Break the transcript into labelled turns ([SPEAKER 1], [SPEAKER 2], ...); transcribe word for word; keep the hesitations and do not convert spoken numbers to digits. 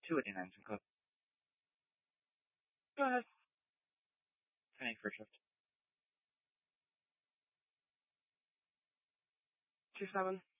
[SPEAKER 1] two eighty-nine Simcoe.
[SPEAKER 2] Go ahead.
[SPEAKER 1] Thank first shift.
[SPEAKER 2] Two seven.